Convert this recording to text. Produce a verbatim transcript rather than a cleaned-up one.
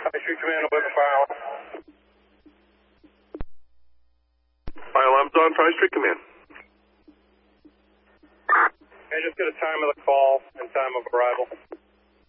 High Street Command, Weapon Fire Alarm. Fire alarm's on High Street Command. Okay, just get a time of the call and time of arrival.